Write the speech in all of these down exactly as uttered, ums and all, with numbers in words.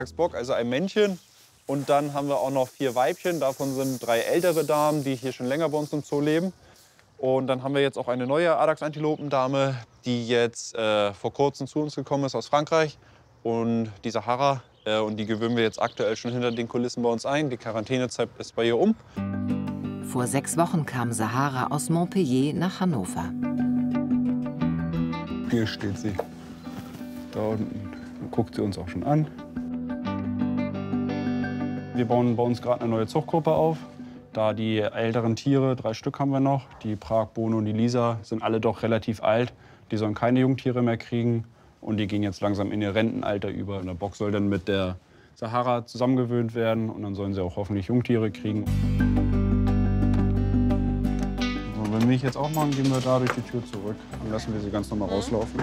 Bock, also ein Männchen. Und dann haben wir auch noch vier Weibchen. Davon sind drei ältere Damen, die hier schon länger bei uns im Zoo leben. Und dann haben wir jetzt auch eine neue Adax-Antilopendame, die jetzt äh, vor kurzem zu uns gekommen ist aus Frankreich. Und die Sahara, äh, und die gewöhnen wir jetzt aktuell schon hinter den Kulissen bei uns ein. Die Quarantänezeit ist bei ihr um. Vor sechs Wochen kam Sahara aus Montpellier nach Hannover. Hier steht sie. Da unten guckt sie uns auch schon an. Wir bauen bei uns gerade eine neue Zuchtgruppe auf. Da die älteren Tiere, drei Stück haben wir noch, die Prag, Bono und die Lisa, sind alle doch relativ alt. Die sollen keine Jungtiere mehr kriegen und die gehen jetzt langsam in ihr Rentenalter über. Und der Bock soll dann mit der Sahara zusammengewöhnt werden und dann sollen sie auch hoffentlich Jungtiere kriegen. So, wenn wir ich jetzt auch machen, gehen wir da durch die Tür zurück. Dann lassen wir sie ganz normal rauslaufen.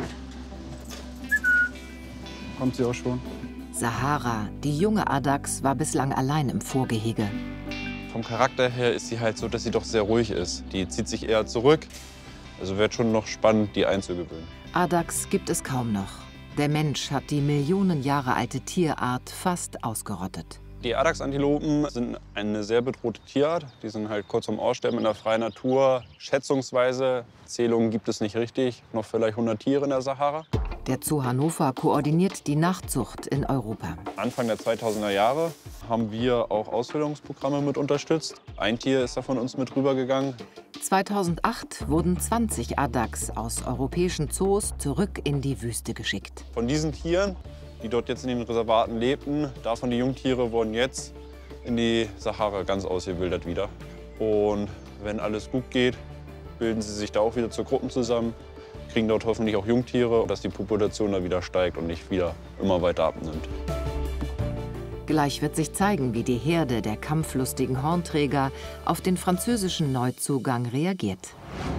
Kommt sie auch schon. Sahara, die junge Adax, war bislang allein im Vorgehege. Vom Charakter her ist sie halt so, dass sie doch sehr ruhig ist. Die zieht sich eher zurück. Also wird schon noch spannend, die einzugewöhnen. Adax gibt es kaum noch. Der Mensch hat die Millionen Jahre alte Tierart fast ausgerottet. Die Adax-Antilopen sind eine sehr bedrohte Tierart. Die sind halt kurz vorm Aussterben in der freien Natur. Schätzungsweise, Zählungen gibt es nicht richtig, noch vielleicht hundert Tiere in der Sahara. Der Zoo Hannover koordiniert die Nachzucht in Europa. Anfang der zweitausender Jahre haben wir auch Ausbildungsprogramme mit unterstützt. Ein Tier ist da von uns mit rübergegangen. zweitausendacht wurden zwanzig Adax aus europäischen Zoos zurück in die Wüste geschickt. Von diesen Tieren, die dort jetzt in den Reservaten lebten, davon die Jungtiere wurden jetzt in die Sahara ganz ausgewildert wieder. Und wenn alles gut geht, bilden sie sich da auch wieder zu Gruppen zusammen, kriegen dort hoffentlich auch Jungtiere, dass die Population da wieder steigt und nicht wieder immer weiter abnimmt. Gleich wird sich zeigen, wie die Herde der kampflustigen Hornträger auf den französischen Neuzugang reagiert.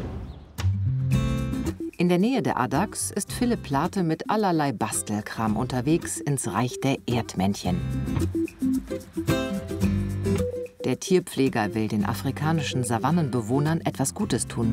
In der Nähe der Adax ist Philipp Plate mit allerlei Bastelkram unterwegs ins Reich der Erdmännchen. Der Tierpfleger will den afrikanischen Savannenbewohnern etwas Gutes tun.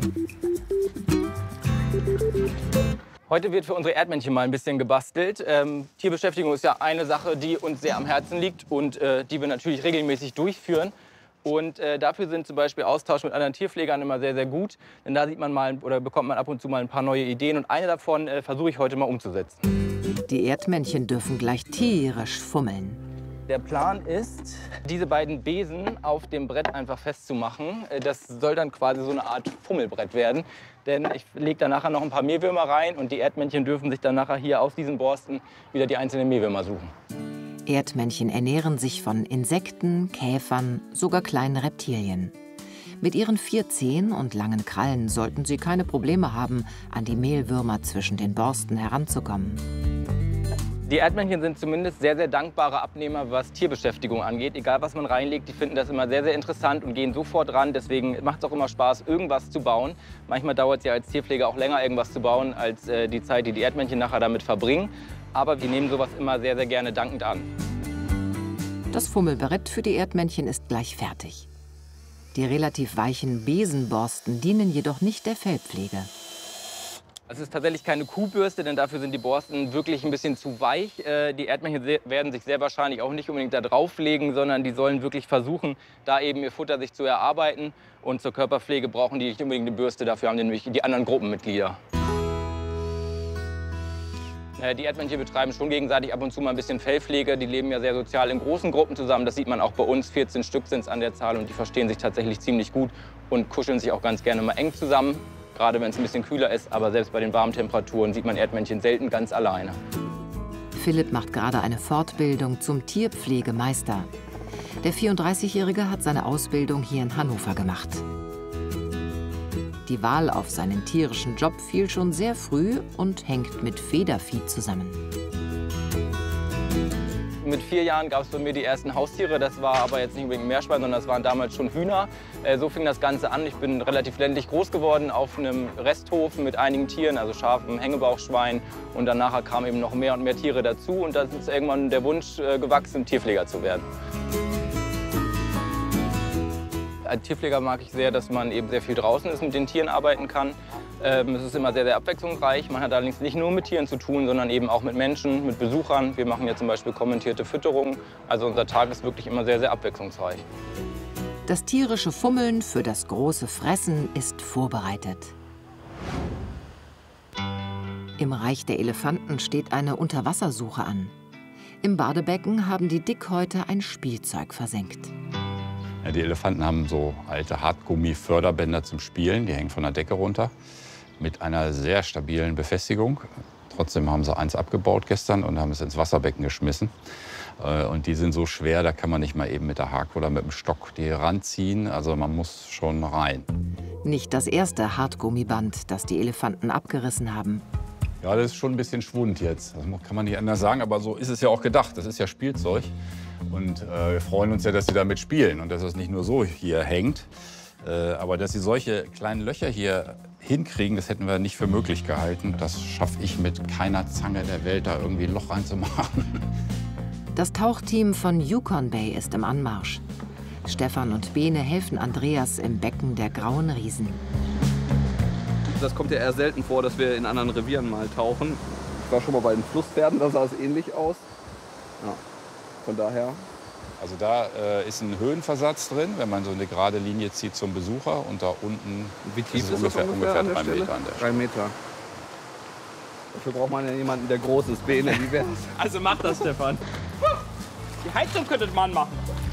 Heute wird für unsere Erdmännchen mal ein bisschen gebastelt. Ähm, Tierbeschäftigung ist ja eine Sache, die uns sehr am Herzen liegt und äh, die wir natürlich regelmäßig durchführen. Und äh, dafür sind zum Beispiel Austausch mit anderen Tierpflegern immer sehr, sehr gut. Denn da sieht man mal oder bekommt man ab und zu mal ein paar neue Ideen. Und eine davon äh, versuche ich heute mal umzusetzen. Die Erdmännchen dürfen gleich tierisch fummeln. Der Plan ist, diese beiden Besen auf dem Brett einfach festzumachen. Das soll dann quasi so eine Art Fummelbrett werden. Denn ich lege da nachher noch ein paar Mehlwürmer rein und die Erdmännchen dürfen sich dann nachher hier aus diesen Borsten wieder die einzelnen Mehlwürmer suchen. Erdmännchen ernähren sich von Insekten, Käfern, sogar kleinen Reptilien. Mit ihren vier Zehen und langen Krallen sollten sie keine Probleme haben, an die Mehlwürmer zwischen den Borsten heranzukommen. Die Erdmännchen sind zumindest sehr, sehr dankbare Abnehmer, was Tierbeschäftigung angeht. Egal, was man reinlegt, die finden das immer sehr, sehr interessant und gehen sofort ran. Deswegen macht es auch immer Spaß, irgendwas zu bauen. Manchmal dauert es ja als Tierpfleger auch länger, irgendwas zu bauen, als äh, die Zeit, die die Erdmännchen nachher damit verbringen. Aber wir nehmen sowas immer sehr, sehr gerne dankend an. Das Fummelbrett für die Erdmännchen ist gleich fertig. Die relativ weichen Besenborsten dienen jedoch nicht der Fellpflege. Es ist tatsächlich keine Kuhbürste, denn dafür sind die Borsten wirklich ein bisschen zu weich. Die Erdmännchen werden sich sehr wahrscheinlich auch nicht unbedingt da drauflegen, sondern die sollen wirklich versuchen, da eben ihr Futter sich zu erarbeiten. Und zur Körperpflege brauchen die nicht unbedingt eine Bürste, dafür haben die nämlich die anderen Gruppenmitglieder. Die Erdmännchen betreiben schon gegenseitig ab und zu mal ein bisschen Fellpflege. Die leben ja sehr sozial in großen Gruppen zusammen. Das sieht man auch bei uns. vierzehn Stück sind es an der Zahl und die verstehen sich tatsächlich ziemlich gut und kuscheln sich auch ganz gerne mal eng zusammen. Gerade wenn es ein bisschen kühler ist, aber selbst bei den warmen Temperaturen sieht man Erdmännchen selten ganz alleine. Philipp macht gerade eine Fortbildung zum Tierpflegemeister. Der vierunddreißigjährige hat seine Ausbildung hier in Hannover gemacht. Die Wahl auf seinen tierischen Job fiel schon sehr früh und hängt mit Federvieh zusammen. Mit vier Jahren gab es bei mir die ersten Haustiere. Das war aber jetzt nicht unbedingt Meerschwein, sondern das waren damals schon Hühner. Äh, so fing das Ganze an. Ich bin relativ ländlich groß geworden auf einem Resthof mit einigen Tieren, also Schafen, Hängebauchschwein. Und dann nachher kamen eben noch mehr und mehr Tiere dazu. Und dann ist irgendwann der Wunsch äh, gewachsen, Tierpfleger zu werden. Als Tierpfleger mag ich sehr, dass man eben sehr viel draußen ist, mit den Tieren arbeiten kann. Ähm, es ist immer sehr, sehr abwechslungsreich. Man hat allerdings nicht nur mit Tieren zu tun, sondern eben auch mit Menschen, mit Besuchern. Wir machen ja zum Beispiel kommentierte Fütterung. Also unser Tag ist wirklich immer sehr, sehr abwechslungsreich. Das tierische Fummeln für das große Fressen ist vorbereitet. Im Reich der Elefanten steht eine Unterwassersuche an. Im Badebecken haben die Dickhäuter ein Spielzeug versenkt. Ja, die Elefanten haben so alte Hartgummi-Förderbänder zum Spielen. Die hängen von der Decke runter mit einer sehr stabilen Befestigung. Trotzdem haben sie eins abgebaut gestern und haben es ins Wasserbecken geschmissen. Und die sind so schwer, da kann man nicht mal eben mit der Hake oder mit dem Stock die ranziehen. Also man muss schon rein. Nicht das erste Hartgummiband, das die Elefanten abgerissen haben. Ja, das ist schon ein bisschen Schwund jetzt. Das kann man nicht anders sagen, aber so ist es ja auch gedacht. Das ist ja Spielzeug. Und äh, wir freuen uns ja, dass sie damit spielen und dass es nicht nur so hier hängt. Äh, aber dass sie solche kleinen Löcher hier hinkriegen, das hätten wir nicht für möglich gehalten. Das schaffe ich mit keiner Zange der Welt, da irgendwie ein Loch reinzumachen. Das Tauchteam von Yukon Bay ist im Anmarsch. Stefan und Bene helfen Andreas im Becken der Grauen Riesen. Das kommt ja eher selten vor, dass wir in anderen Revieren mal tauchen. Ich war schon mal bei den Flusspferden, da sah es ähnlich aus. Ja, von daher. Also da äh, ist ein Höhenversatz drin, wenn man so eine gerade Linie zieht zum Besucher. Und da unten Wie tief ist, ist es ungefähr, das ungefähr, ungefähr an der drei Stelle? Meter an der Drei Meter. Dafür braucht man ja jemanden, der groß ist. Bene, wie wär's? Also mach das, Stefan. Die Heizung könnte man machen.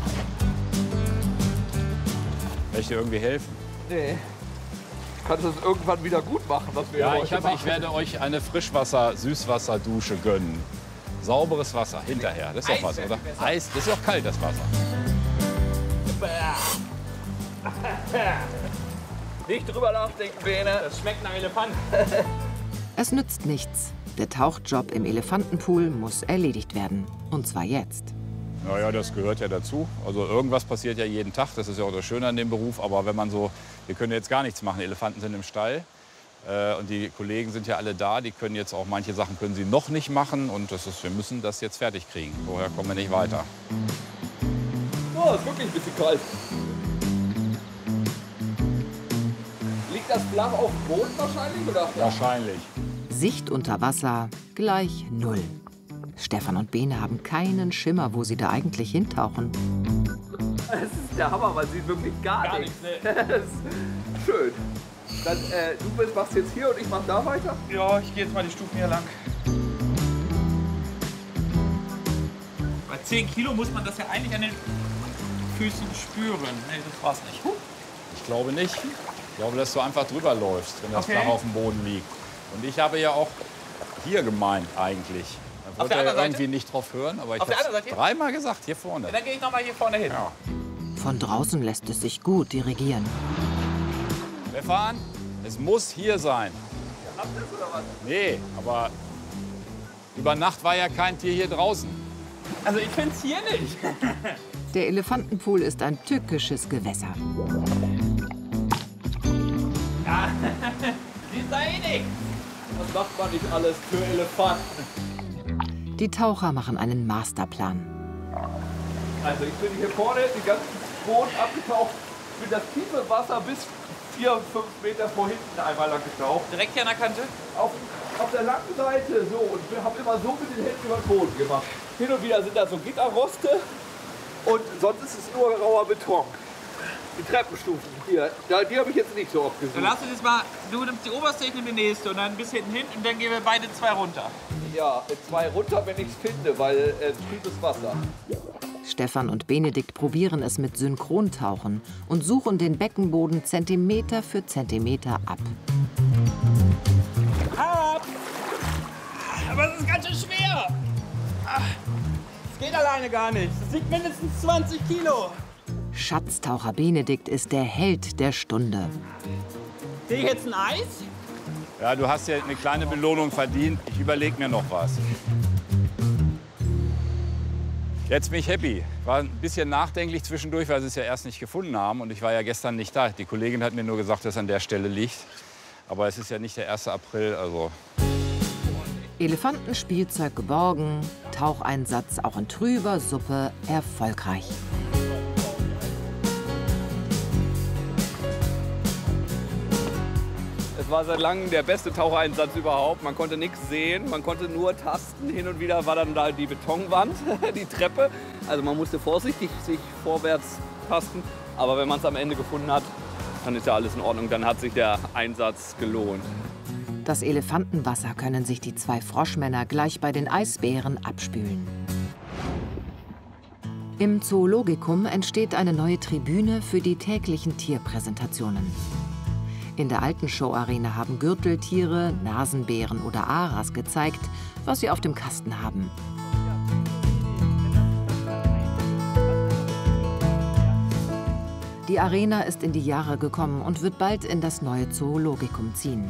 Kann ich dir irgendwie helfen? Nee. Kannst du es irgendwann wieder gut machen, was wir Ja, heute ich, hab, machen? ich werde euch eine Frischwasser-Süßwasserdusche gönnen. Sauberes Wasser hinterher. Das ist doch was, oder? Eis, das ist doch kalt, das Wasser. Nicht drüber nachdenken, Bene. Das schmeckt nach Elefant. Es nützt nichts. Der Tauchjob im Elefantenpool muss erledigt werden. Und zwar jetzt. Naja, das gehört ja dazu. Also irgendwas passiert ja jeden Tag. Das ist ja auch das Schöne an dem Beruf. Aber wenn man so, wir können jetzt gar nichts machen. Elefanten sind im Stall. Äh, und die Kollegen sind ja alle da. Die können jetzt auch, manche Sachen können sie noch nicht machen. Und das ist, wir müssen das jetzt fertig kriegen. Vorher kommen wir nicht weiter. Oh, ist wirklich ein bisschen kalt. Liegt das flach auf dem Boden wahrscheinlich, oder? Wahrscheinlich. Sicht unter Wasser gleich null. Stefan und Bene haben keinen Schimmer, wo sie da eigentlich hintauchen. Das ist der Hammer, man sieht wirklich gar, Gar nichts. nichts, Das ist schön. Dann, äh, du bist, machst jetzt hier und ich mach da weiter? Ja, ich gehe jetzt mal die Stufen hier lang. Bei zehn Kilo muss man das ja eigentlich an den Füßen spüren. Nee, das war's nicht. Huh. Ich glaube nicht. Ich glaube, dass du einfach drüber läufst, wenn das Okay. flach auf dem Boden liegt. Und ich habe ja auch hier gemeint eigentlich. Da Auf wollte der er anderen Seite? irgendwie nicht drauf hören, aber ich Auf der habe anderen Seite? dreimal gesagt, hier vorne. Dann gehe ich noch mal hier vorne hin. Ja. Von draußen lässt es sich gut dirigieren. Stefan, es muss hier sein. Habt ihr es oder was? Nee, aber über Nacht war ja kein Tier hier draußen. Also ich finde es hier nicht. Der Elefantenpool ist ein tückisches Gewässer. Die sei nicht. Was macht man nicht alles für Elefanten? Die Taucher machen einen Masterplan. Also ich bin hier vorne den ganzen Boden abgetaucht, bin das tiefe Wasser bis vier, fünf Meter vor hinten einmal lang getaucht. Direkt hier an der Kante. Auf, auf der langen Seite so und wir haben immer so mit den Händen über den Boden gemacht. Hin und wieder sind da so Gitterroste und sonst ist es nur rauer Beton. Die Treppenstufen hier, da, die habe ich jetzt nicht so oft gesucht. Dann lass uns jetzt mal, du nimmst die oberste, ich nehme die nächste und dann bis hinten hin und dann gehen wir beide zwei runter. Ja, zwei runter, wenn ich es finde, weil äh, tiefes Wasser. Stefan und Benedikt probieren es mit Synchrontauchen und suchen den Beckenboden Zentimeter für Zentimeter ab. Ab! Aber es ist ganz schön schwer. Es geht alleine gar nicht. Es wiegt mindestens zwanzig Kilo. Schatztaucher Benedikt ist der Held der Stunde. Sehe ich jetzt ein Eis? Ja, du hast ja eine kleine Belohnung verdient. Ich überlege mir noch was. Jetzt bin ich happy. War ein bisschen nachdenklich zwischendurch, weil sie es ja erst nicht gefunden haben. Und ich war ja gestern nicht da. Die Kollegin hat mir nur gesagt, dass es an der Stelle liegt. Aber es ist ja nicht der erste April, also... Elefantenspielzeug geborgen, Taucheinsatz auch in trüber Suppe erfolgreich. Es war seit langem der beste Tauchereinsatz überhaupt. Man konnte nichts sehen, man konnte nur tasten. Hin und wieder war dann da die Betonwand, die Treppe. Also man musste vorsichtig sich vorwärts tasten. Aber wenn man es am Ende gefunden hat, dann ist ja alles in Ordnung. Dann hat sich der Einsatz gelohnt. Das Elefantenwasser können sich die zwei Froschmänner gleich bei den Eisbären abspülen. Im Zoologikum entsteht eine neue Tribüne für die täglichen Tierpräsentationen. In der alten Showarena haben Gürteltiere, Nasenbären oder Aras gezeigt, was sie auf dem Kasten haben. Die Arena ist in die Jahre gekommen und wird bald in das neue Zoologikum ziehen.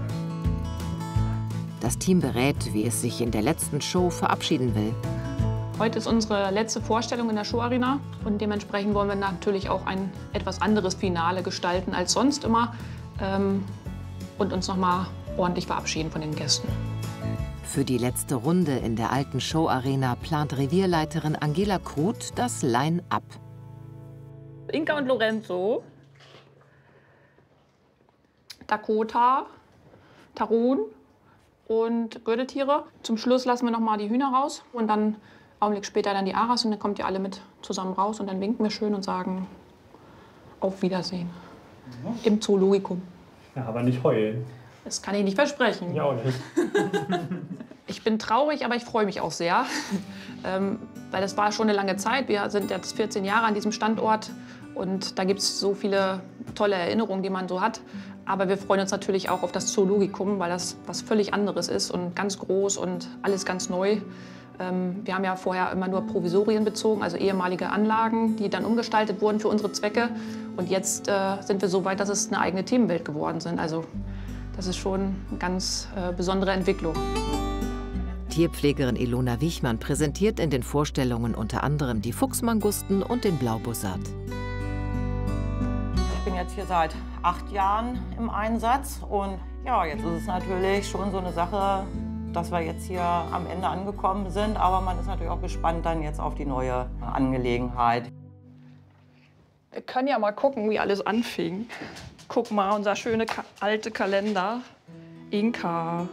Das Team berät, wie es sich in der letzten Show verabschieden will. Heute ist unsere letzte Vorstellung in der Showarena und dementsprechend wollen wir natürlich auch ein etwas anderes Finale gestalten als sonst immer ähm, und uns noch mal ordentlich verabschieden von den Gästen. Für die letzte Runde in der alten Showarena plant Revierleiterin Angela Kruth das Line-Up. Inka und Lorenzo, Dakota, Tarun und Gürteltiere. Zum Schluss lassen wir noch mal die Hühner raus und dann einen Augenblick später dann die Aras und dann kommt ihr alle mit zusammen raus und dann winken wir schön und sagen auf Wiedersehen mhm. im Zoologikum. Ja, aber nicht heulen. Das kann ich nicht versprechen. Ja, auch nicht. Ich bin traurig, aber ich freue mich auch sehr, ähm, weil das war schon eine lange Zeit. Wir sind jetzt vierzehn Jahre an diesem Standort und da gibt es so viele tolle Erinnerungen, die man so hat. Aber wir freuen uns natürlich auch auf das Zoologikum, weil das was völlig anderes ist und ganz groß und alles ganz neu. Ähm, wir haben ja vorher immer nur Provisorien bezogen, also ehemalige Anlagen, die dann umgestaltet wurden für unsere Zwecke. Und jetzt äh, sind wir so weit, dass es eine eigene Themenwelt geworden sind. Also das ist schon eine ganz äh, besondere Entwicklung. Tierpflegerin Ilona Wichmann präsentiert in den Vorstellungen unter anderem die Fuchsmangusten und den Blaubussard. Ich bin jetzt hier seit acht Jahren im Einsatz und ja, jetzt ist es natürlich schon so eine Sache, dass wir jetzt hier am Ende angekommen sind, aber man ist natürlich auch gespannt dann jetzt auf die neue Angelegenheit. Wir können ja mal gucken, wie alles anfing. Guck mal, unser schöner Ka alte Kalender. Inka.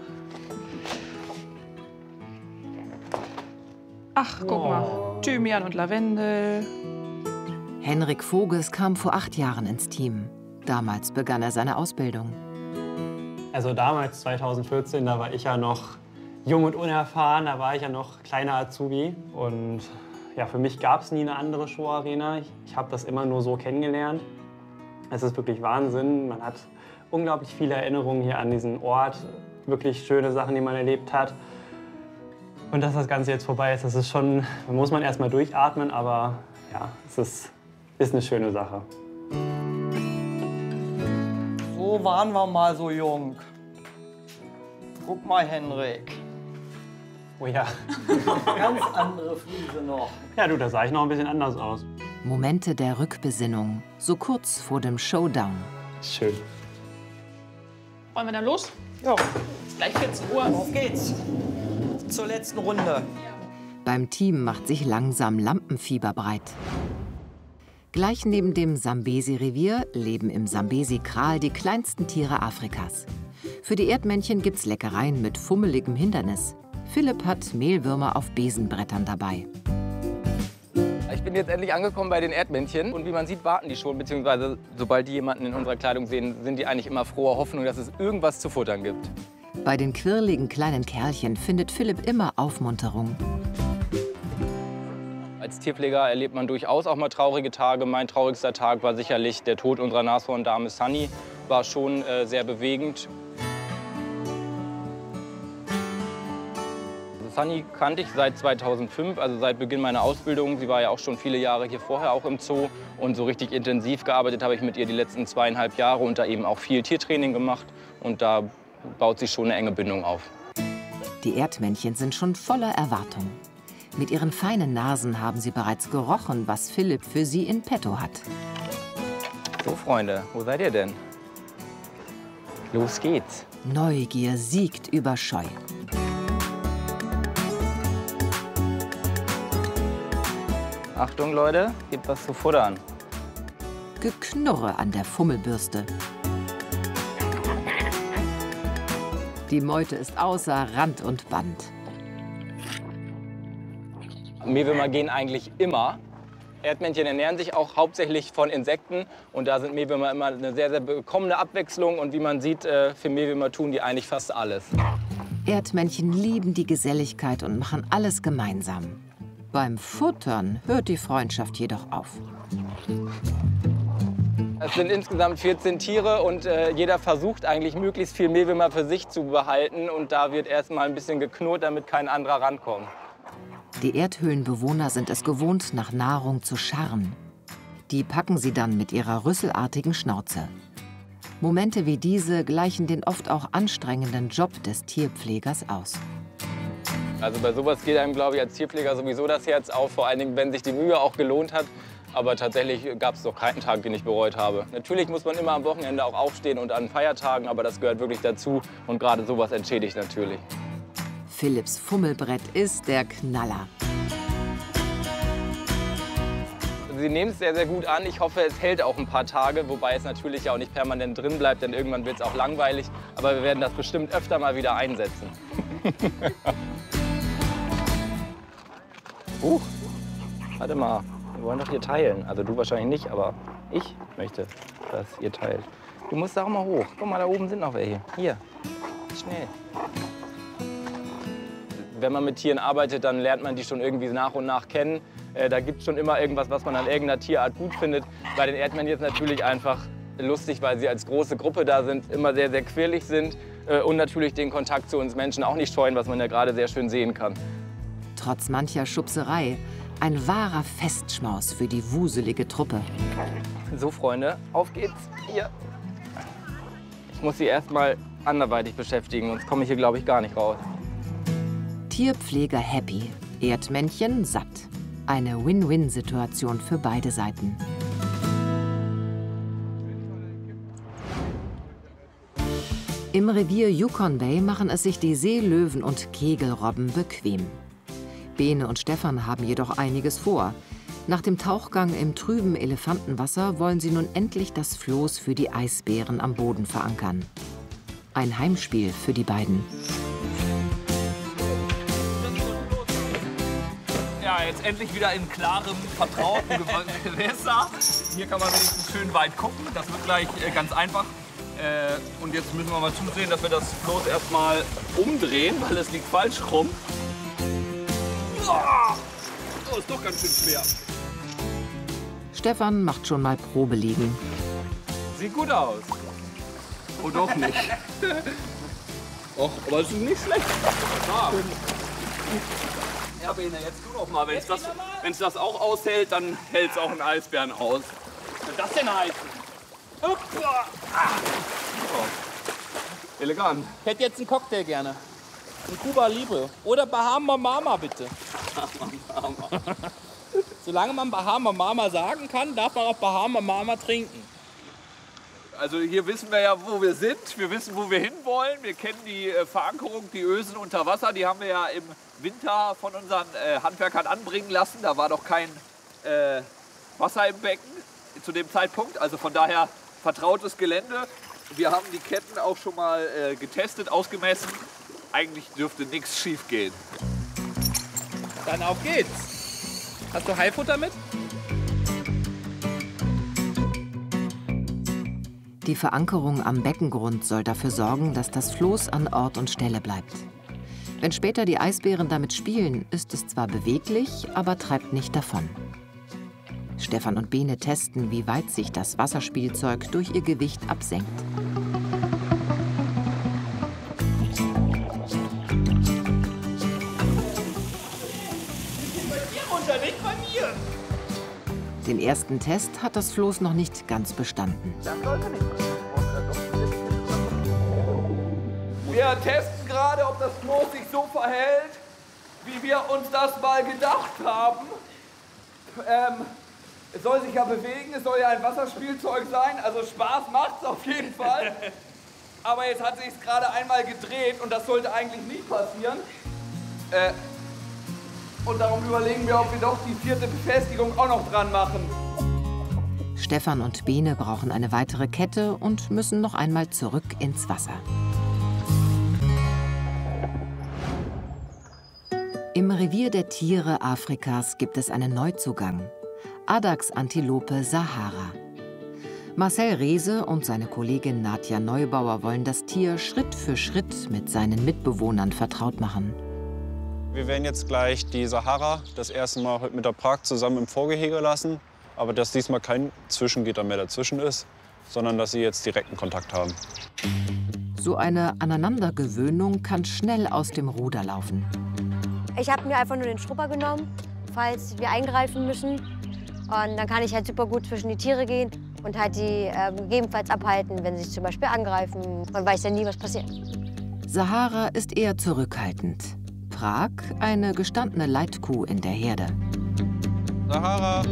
Ach, guck oh. mal. Thymian und Lavendel. Henrik Voges kam vor acht Jahren ins Team. Damals begann er seine Ausbildung. Also damals, zweitausendvierzehn, da war ich ja noch jung und unerfahren. Da war ich ja noch kleiner Azubi. Und ja, für mich gab es nie eine andere Showarena. Ich, ich habe das immer nur so kennengelernt. Es ist wirklich Wahnsinn. Man hat unglaublich viele Erinnerungen hier an diesen Ort. Wirklich schöne Sachen, die man erlebt hat. Und dass das Ganze jetzt vorbei ist, das ist schon, da muss man erst mal durchatmen, aber ja, es ist, ist eine schöne Sache. So waren wir mal so jung. Guck mal, Henrik. Oh ja. Ganz andere Friese noch. Ja, du, da sah ich noch ein bisschen anders aus. Momente der Rückbesinnung, so kurz vor dem Showdown. Schön. Wollen wir dann los? Ja. Gleich vierzehn Uhr. Auf geht's. Zur letzten Runde. Beim Team macht sich langsam Lampenfieber breit. Gleich neben dem Sambesi-Revier leben im Sambesi-Kral die kleinsten Tiere Afrikas. Für die Erdmännchen gibt's Leckereien mit fummeligem Hindernis. Philipp hat Mehlwürmer auf Besenbrettern dabei. Ich bin jetzt endlich angekommen bei den Erdmännchen und wie man sieht, warten die schon, beziehungsweise sobald die jemanden in unserer Kleidung sehen, sind die eigentlich immer froher Hoffnung, dass es irgendwas zu futtern gibt. Bei den quirligen kleinen Kerlchen findet Philipp immer Aufmunterung. Als Tierpfleger erlebt man durchaus auch mal traurige Tage. Mein traurigster Tag war sicherlich der Tod unserer Nashorndame Sunny. War schon äh, sehr bewegend. Sunny kannte ich seit zweitausendfünf, also seit Beginn meiner Ausbildung. Sie war ja auch schon viele Jahre hier vorher auch im Zoo. Und so richtig intensiv gearbeitet habe ich mit ihr die letzten zweieinhalb Jahre und da eben auch viel Tiertraining gemacht. Und da baut sich schon eine enge Bindung auf. Die Erdmännchen sind schon voller Erwartung. Mit ihren feinen Nasen haben sie bereits gerochen, was Philipp für sie in petto hat. So, Freunde, wo seid ihr denn? Los geht's. Neugier siegt über Scheu. Achtung, Leute, gibt was zu futtern. Geknurre an der Fummelbürste. Die Meute ist außer Rand und Band. Mehlwürmer gehen eigentlich immer. Erdmännchen ernähren sich auch hauptsächlich von Insekten. Und da sind Mehlwürmer immer eine sehr, sehr willkommene Abwechslung. Und wie man sieht, für Mehlwürmer tun die eigentlich fast alles. Erdmännchen lieben die Geselligkeit und machen alles gemeinsam. Beim Futtern hört die Freundschaft jedoch auf. Es sind insgesamt vierzehn Tiere und äh, jeder versucht eigentlich möglichst viel Mehlwürmer für sich zu behalten. Und da wird erst mal ein bisschen geknurrt, damit kein anderer rankommt. Die Erdhöhlenbewohner sind es gewohnt, nach Nahrung zu scharren. Die packen sie dann mit ihrer rüsselartigen Schnauze. Momente wie diese gleichen den oft auch anstrengenden Job des Tierpflegers aus. Also bei sowas geht einem, glaube ich, als Tierpfleger sowieso das Herz auf, vor allen Dingen, wenn sich die Mühe auch gelohnt hat. Aber tatsächlich gab es noch keinen Tag, den ich bereut habe. Natürlich muss man immer am Wochenende auch aufstehen und an Feiertagen, aber das gehört wirklich dazu. Und gerade sowas entschädigt natürlich. Philipps Fummelbrett ist der Knaller. Sie nehmen es sehr, sehr gut an. Ich hoffe, es hält auch ein paar Tage, wobei es natürlich auch nicht permanent drin bleibt, denn irgendwann wird es auch langweilig. Aber wir werden das bestimmt öfter mal wieder einsetzen. Huch, warte mal, wir wollen doch hier teilen. Also du wahrscheinlich nicht, aber ich möchte, dass ihr teilt. Du musst da auch mal hoch. Guck mal, da oben sind noch welche. Hier, schnell. Wenn man mit Tieren arbeitet, dann lernt man die schon irgendwie nach und nach kennen. Äh, da gibt es schon immer irgendwas, was man an irgendeiner Tierart gut findet. Bei den Erdmännchen jetzt natürlich einfach lustig, weil sie als große Gruppe da sind, immer sehr, sehr quirlig sind äh, und natürlich den Kontakt zu uns Menschen auch nicht scheuen, was man ja gerade sehr schön sehen kann. Trotz mancher Schubserei ein wahrer Festschmaus für die wuselige Truppe. So, Freunde, auf geht's. Hier. Ich muss sie erst mal anderweitig beschäftigen, sonst komme ich hier, glaube ich, gar nicht raus. Tierpfleger happy, Erdmännchen satt. Eine Win-Win-Situation für beide Seiten. Im Revier Yukon Bay machen es sich die Seelöwen und Kegelrobben bequem. Bene und Stefan haben jedoch einiges vor. Nach dem Tauchgang im trüben Elefantenwasser wollen sie nun endlich das Floß für die Eisbären am Boden verankern. Ein Heimspiel für die beiden. Ja, jetzt endlich wieder in klarem, vertrauten Gewässer. Hier kann man wenigstens schön weit gucken. Das wird gleich äh, ganz einfach. Äh, und jetzt müssen wir mal zusehen, dass wir das Floß erstmal umdrehen, weil es liegt falsch rum. Oh, ist doch ganz schön schwer. Stefan macht schon mal Probeliegen. Sieht gut aus. Oh, doch nicht. Och, aber es ist nicht schlecht. Ah. Ja, Bene, jetzt tu doch mal. Wenn es das, wenn's das auch aushält, dann hält es auch einen Eisbären aus. Was soll das denn heißen? Ah. Oh. Elegant. Ich hätte jetzt einen Cocktail gerne. Ein Cuba Libre. Oder Bahama Mama, bitte. Bahama Mama. Solange man Bahama Mama sagen kann, darf man auch Bahama Mama trinken. Also hier wissen wir ja, wo wir sind. Wir wissen, wo wir hinwollen. Wir kennen die äh, Verankerung, die Ösen unter Wasser. Die haben wir ja im Winter von unseren äh, Handwerkern anbringen lassen. Da war doch kein äh, Wasser im Becken zu dem Zeitpunkt. Also von daher vertrautes Gelände. Wir haben die Ketten auch schon mal äh, getestet, ausgemessen. Eigentlich dürfte nichts schief gehen. Dann auf geht's. Hast du Haifutter mit? Die Verankerung am Beckengrund soll dafür sorgen, dass das Floß an Ort und Stelle bleibt. Wenn später die Eisbären damit spielen, ist es zwar beweglich, aber treibt nicht davon. Stefan und Bene testen, wie weit sich das Wasserspielzeug durch ihr Gewicht absenkt. Den ersten Test hat das Floß noch nicht ganz bestanden. Wir testen gerade, ob das Floß sich so verhält, wie wir uns das mal gedacht haben. Ähm, es soll sich ja bewegen, es soll ja ein Wasserspielzeug sein, also Spaß macht's auf jeden Fall. Aber jetzt hat sich's gerade einmal gedreht und das sollte eigentlich nicht passieren. Äh, Und darum überlegen wir, ob wir doch die vierte Befestigung auch noch dran machen. Stefan und Bene brauchen eine weitere Kette und müssen noch einmal zurück ins Wasser. Im Revier der Tiere Afrikas gibt es einen Neuzugang. Adachsantilope Sahara. Marcel Reese und seine Kollegin Nadja Neubauer wollen das Tier Schritt für Schritt mit seinen Mitbewohnern vertraut machen. Wir werden jetzt gleich die Sahara das erste Mal heute mit der Prag zusammen im Vorgehege lassen. Aber dass diesmal kein Zwischengitter mehr dazwischen ist, sondern dass sie jetzt direkten Kontakt haben. So eine Aneinandergewöhnung kann schnell aus dem Ruder laufen. Ich habe mir einfach nur den Schrupper genommen, falls wir eingreifen müssen. Und dann kann ich halt super gut zwischen die Tiere gehen und halt die äh, gegebenenfalls abhalten, wenn sie sich zum Beispiel angreifen. Man weiß ja nie, was passiert. Sahara ist eher zurückhaltend. Prag eine gestandene Leitkuh in der Herde. Sahara!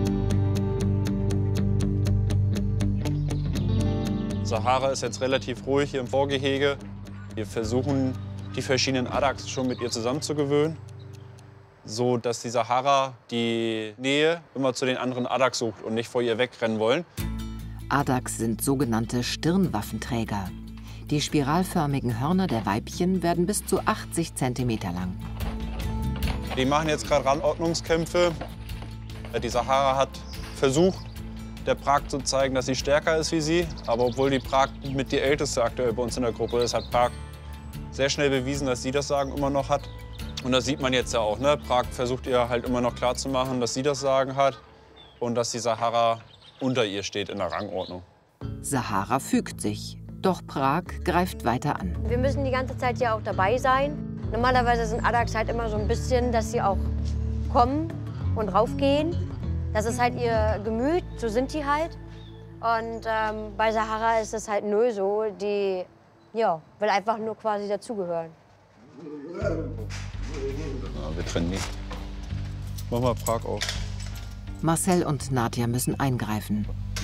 Sahara ist jetzt relativ ruhig hier im Vorgehege. Wir versuchen, die verschiedenen Adachs schon mit ihr zusammenzugewöhnen, so dass die Sahara die Nähe immer zu den anderen Adachs sucht und nicht vor ihr wegrennen wollen. Adachs sind sogenannte Stirnwaffenträger. Die spiralförmigen Hörner der Weibchen werden bis zu achtzig Zentimeter lang. Die machen jetzt gerade Randordnungskämpfe. Die Sahara hat versucht, der Prag zu zeigen, dass sie stärker ist wie sie. Aber obwohl die Prag mit die älteste aktuell bei uns in der Gruppe ist, hat Prag sehr schnell bewiesen, dass sie das Sagen immer noch hat. Und das sieht man jetzt ja auch. Ne? Prag versucht ihr halt immer noch klarzumachen, dass sie das Sagen hat und dass die Sahara unter ihr steht in der Rangordnung. Sahara fügt sich, doch Prag greift weiter an. Wir müssen die ganze Zeit ja auch dabei sein. Normalerweise sind Adachs halt immer so ein bisschen, dass sie auch kommen und raufgehen. Das ist halt ihr Gemüt, so sind die halt. Und ähm, bei Sahara ist es halt null so, die ja, will einfach nur quasi dazugehören. Ja, wir trennen die. Mach mal Prag auf. Marcel und Nadja müssen eingreifen.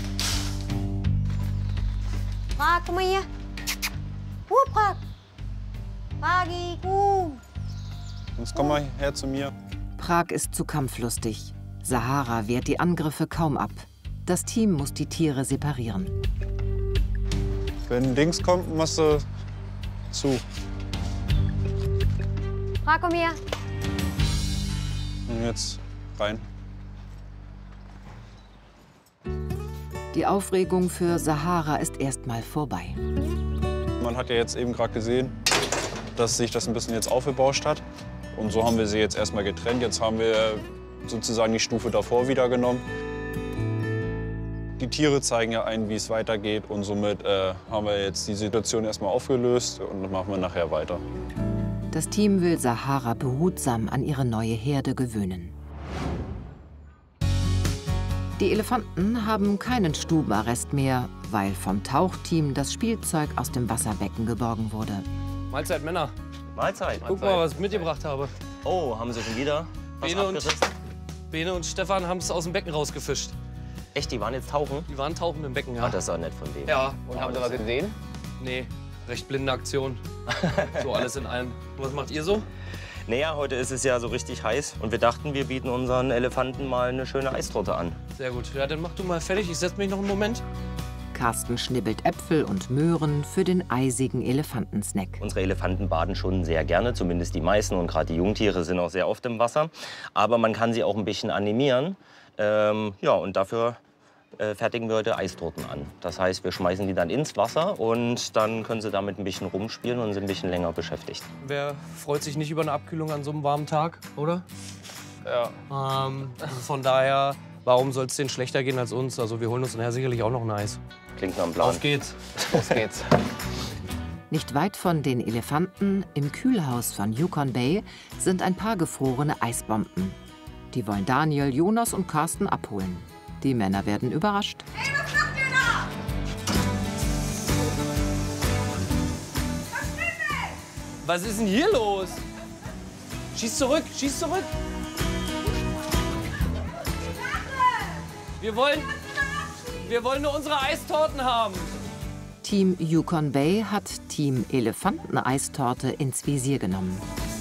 Prag, komm mal hier. Uh, Prag. Pragi, uh. Jetzt komm mal her zu mir. Prag ist zu kampflustig. Sahara wehrt die Angriffe kaum ab. Das Team muss die Tiere separieren. Wenn Dings kommt, machst du zu. Prag, komm her. Und jetzt rein. Die Aufregung für Sahara ist erstmal vorbei. Man hat ja jetzt eben gerade gesehen, dass sich das ein bisschen jetzt aufgebauscht hat. Und so haben wir sie jetzt erstmal getrennt. Jetzt haben wir sozusagen die Stufe davor wieder genommen. Die Tiere zeigen ja ein, wie es weitergeht. Und somit äh, haben wir jetzt die Situation erstmal aufgelöst und machen wir nachher weiter. Das Team will Sahara behutsam an ihre neue Herde gewöhnen. Die Elefanten haben keinen Stubenarrest mehr, weil vom Tauchteam das Spielzeug aus dem Wasserbecken geborgen wurde. Mahlzeit, Männer. Mahlzeit. Guck mal, was ich mitgebracht habe. Oh, haben Sie schon wieder was Bene und, abgerissen? Bene und Stefan haben es aus dem Becken rausgefischt. Echt, die waren jetzt tauchen? Die waren tauchen im Becken, ja. Ah, das ist auch nett von denen. Ja. Und haben Sie was gesehen? Nee, recht blinde Aktion. So alles in allem. Und was macht ihr so? Naja, heute ist es ja so richtig heiß und wir dachten, wir bieten unseren Elefanten mal eine schöne Eistorte an. Sehr gut. Ja, dann mach du mal fertig. Ich setze mich noch einen Moment. Carsten schnibbelt Äpfel und Möhren für den eisigen Elefantensnack. Unsere Elefanten baden schon sehr gerne, zumindest die meisten. Und gerade die Jungtiere sind auch sehr oft im Wasser. Aber man kann sie auch ein bisschen animieren. Ähm, ja, und dafür äh, fertigen wir heute Eistorten an. Das heißt, wir schmeißen die dann ins Wasser und dann können sie damit ein bisschen rumspielen und sind ein bisschen länger beschäftigt. Wer freut sich nicht über eine Abkühlung an so einem warmen Tag, oder? Ja. Ähm, von daher, warum soll es denen schlechter gehen als uns? Also wir holen uns nachher sicherlich auch noch ein Eis. Klingt nach einem Plan. Auf geht's. Los geht's. Nicht weit von den Elefanten, im Kühlhaus von Yukon Bay, sind ein paar gefrorene Eisbomben. Die wollen Daniel, Jonas und Carsten abholen. Die Männer werden überrascht. Hey, was macht ihr da? Was ist denn hier los? Schieß zurück, schieß zurück. Wir wollen, wir wollen nur unsere Eistorten haben. Team Yukon Bay hat Team Elefanten-Eistorte ins Visier genommen.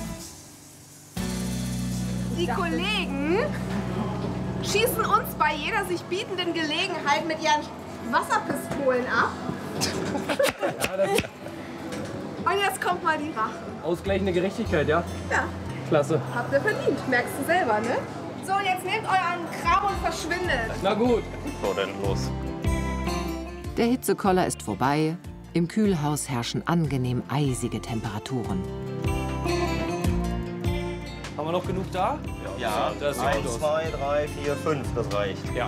Die Kollegen schießen uns bei jeder sich bietenden Gelegenheit mit ihren Wasserpistolen ab. Und jetzt kommt mal die Rache. Ausgleichende Gerechtigkeit, ja? Ja. Klasse. Habt ihr verdient, merkst du selber, ne? So, jetzt nehmt euren Kram und verschwindet. Na gut. So, dann los. Der Hitzekoller ist vorbei. Im Kühlhaus herrschen angenehm eisige Temperaturen. Haben wir noch genug da? Ja, das sieht eins, gut aus. zwei, drei, vier, fünf, das reicht. Ja.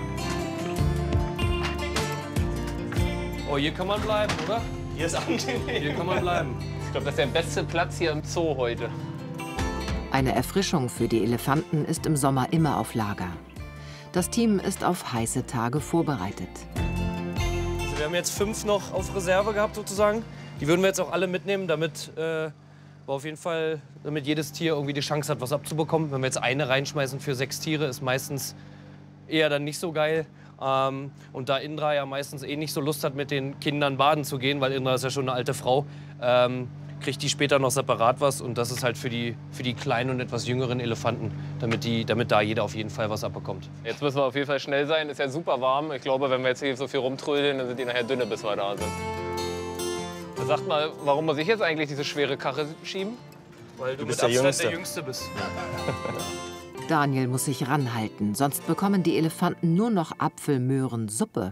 Oh, hier kann man bleiben, oder? Hier ist angenehm. Hier kann man bleiben. Ich glaube, das ist der beste Platz hier im Zoo heute. Eine Erfrischung für die Elefanten ist im Sommer immer auf Lager. Das Team ist auf heiße Tage vorbereitet. Also wir haben jetzt fünf noch auf Reserve gehabt sozusagen. Die würden wir jetzt auch alle mitnehmen, damit äh, wir auf jeden Fall, damit jedes Tier irgendwie die Chance hat, was abzubekommen. Wenn wir jetzt eine reinschmeißen für sechs Tiere, ist meistens eher dann nicht so geil. Ähm, und da Indra ja meistens eh nicht so Lust hat, mit den Kindern baden zu gehen, weil Indra ist ja schon eine alte Frau, ähm, kriegt die später noch separat was. Und das ist halt für die, für die kleinen und etwas jüngeren Elefanten, damit, die, damit da jeder auf jeden Fall was abbekommt. Jetzt müssen wir auf jeden Fall schnell sein. Ist ja super warm. Ich glaube, wenn wir jetzt hier so viel rumtrödeln, dann sind die nachher dünne, bis wir da sind. Sagt mal, warum muss ich jetzt eigentlich diese schwere Karre schieben? Weil du, Du bist mit der Abstand Jüngste. der Jüngste bist. Daniel muss sich ranhalten, sonst bekommen die Elefanten nur noch Apfelmöhrensuppe.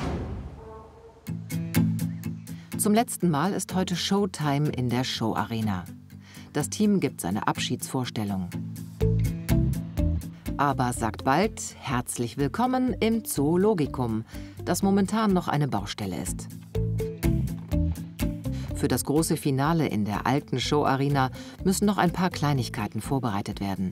Zum letzten Mal ist heute Showtime in der Showarena. Das Team gibt seine Abschiedsvorstellung. Aber sagt bald herzlich willkommen im Zoologikum, das momentan noch eine Baustelle ist. Für das große Finale in der alten Showarena müssen noch ein paar Kleinigkeiten vorbereitet werden.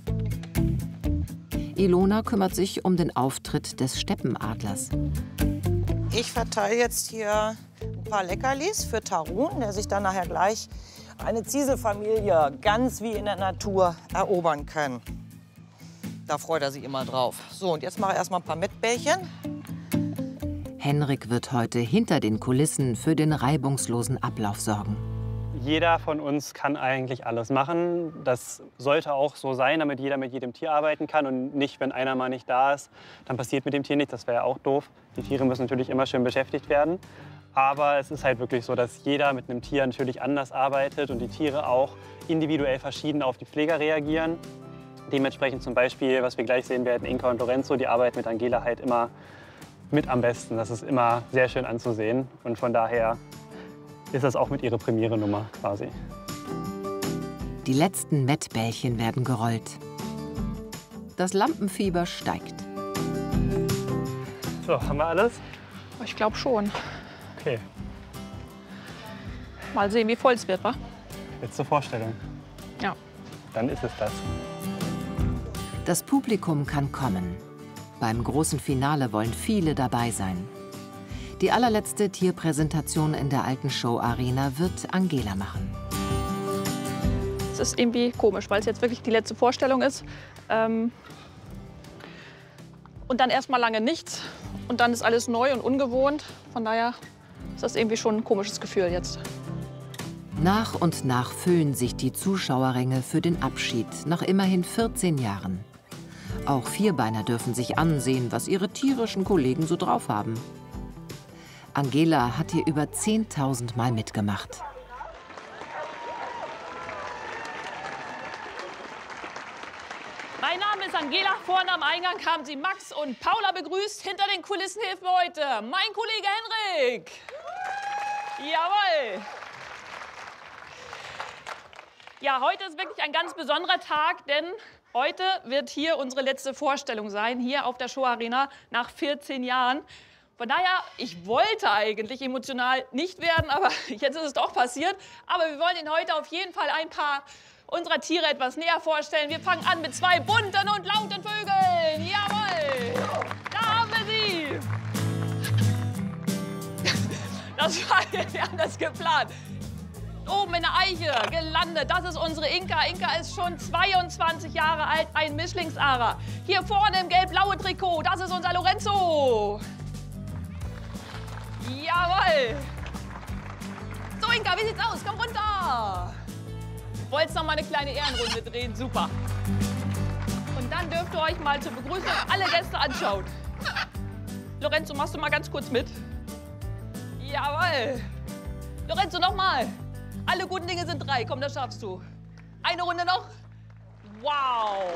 Ilona kümmert sich um den Auftritt des Steppenadlers. Ich verteile jetzt hier ein paar Leckerlis für Tarun, der sich dann nachher gleich eine Zieselfamilie ganz wie in der Natur erobern kann. Da freut er sich immer drauf. So, und jetzt mache ich erstmal ein paar Mettbällchen. Henrik wird heute hinter den Kulissen für den reibungslosen Ablauf sorgen. Jeder von uns kann eigentlich alles machen. Das sollte auch so sein, damit jeder mit jedem Tier arbeiten kann und nicht, wenn einer mal nicht da ist, dann passiert mit dem Tier nichts. Das wäre ja auch doof. Die Tiere müssen natürlich immer schön beschäftigt werden. Aber es ist halt wirklich so, dass jeder mit einem Tier natürlich anders arbeitet und die Tiere auch individuell verschieden auf die Pfleger reagieren. Dementsprechend zum Beispiel, was wir gleich sehen werden, Inka und Lorenzo, die arbeiten mit Angela halt immer mit am besten. Das ist immer sehr schön anzusehen und von daher ist das auch mit ihrer Premiere-Nummer quasi. Die letzten Mettbällchen werden gerollt. Das Lampenfieber steigt. So, haben wir alles? Ich glaube schon. Okay, Mal sehen, wie voll es wird, wa? jetzt zur Vorstellung. Ja. Dann ist es das. Das Publikum kann kommen. Beim großen Finale wollen viele dabei sein. Die allerletzte Tierpräsentation in der alten Showarena wird Angela machen. Es ist irgendwie komisch, weil es jetzt wirklich die letzte Vorstellung ist. Ähm und dann erst mal lange nichts. Und dann ist alles neu und ungewohnt. Von daher ist das irgendwie schon ein komisches Gefühl jetzt. Nach und nach füllen sich die Zuschauerränge für den Abschied nach immerhin vierzehn Jahren. Auch Vierbeiner dürfen sich ansehen, was ihre tierischen Kollegen so drauf haben. Angela hat hier über zehntausend Mal mitgemacht. Mein Name ist Angela. Vorne am Eingang haben Sie Max und Paula begrüßt. Hinter den Kulissen hilft mir heute mein Kollege Henrik. Jawohl. Ja, heute ist wirklich ein ganz besonderer Tag, denn heute wird hier unsere letzte Vorstellung sein, hier auf der Showarena nach vierzehn Jahren. Von daher, ich wollte eigentlich emotional nicht werden, aber jetzt ist es doch passiert. Aber wir wollen Ihnen heute auf jeden Fall ein paar unserer Tiere etwas näher vorstellen. Wir fangen an mit zwei bunten und lauten Vögeln. Jawohl, da haben wir sie. Das war ja anders geplant. Oben in der Eiche gelandet, das ist unsere Inka. Inka ist schon zweiundzwanzig Jahre alt, ein Mischlingsara. Hier vorne im gelb-blauen Trikot, das ist unser Lorenzo. Jawohl. So, Inka, wie sieht's aus? Komm runter. Wollt's noch mal eine kleine Ehrenrunde drehen? Super. Und dann dürft ihr euch mal zur Begrüßung alle Gäste anschauen. Lorenzo, machst du mal ganz kurz mit? Jawohl. Lorenzo, noch mal. Alle guten Dinge sind drei. Komm, das schaffst du. Eine Runde noch. Wow!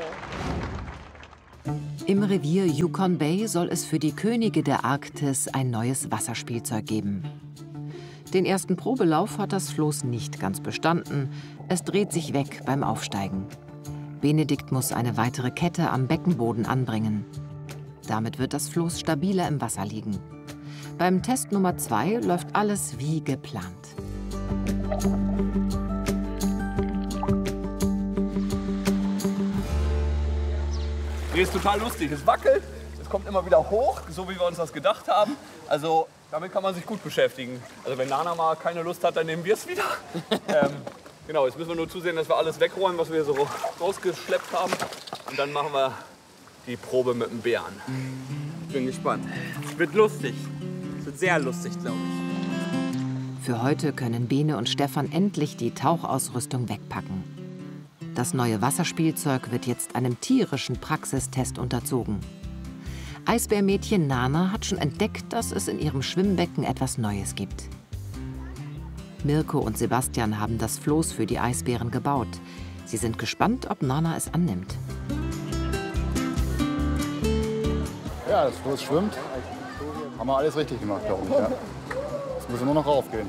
Im Revier Yukon Bay soll es für die Könige der Arktis ein neues Wasserspielzeug geben. Den ersten Probelauf hat das Floß nicht ganz bestanden. Es dreht sich weg beim Aufsteigen. Benedikt muss eine weitere Kette am Beckenboden anbringen. Damit wird das Floß stabiler im Wasser liegen. Beim Test Nummer zwei läuft alles wie geplant. Hier ist total lustig. Es wackelt, es kommt immer wieder hoch, so wie wir uns das gedacht haben. Also damit kann man sich gut beschäftigen. Also wenn Nana mal keine Lust hat, dann nehmen wir es wieder. ähm, genau, jetzt müssen wir nur zusehen, dass wir alles wegräumen, was wir so rausgeschleppt haben. Und dann machen wir die Probe mit dem Bären. Ich bin gespannt. Es wird lustig. Es wird sehr lustig, glaube ich. Für heute können Bene und Stefan endlich die Tauchausrüstung wegpacken. Das neue Wasserspielzeug wird jetzt einem tierischen Praxistest unterzogen. Eisbärmädchen Nana hat schon entdeckt, dass es in ihrem Schwimmbecken etwas Neues gibt. Mirko und Sebastian haben das Floß für die Eisbären gebaut. Sie sind gespannt, ob Nana es annimmt. Ja, das Floß schwimmt. Haben wir alles richtig gemacht, glaube ich. Ja. Jetzt müssen wir nur noch raufgehen.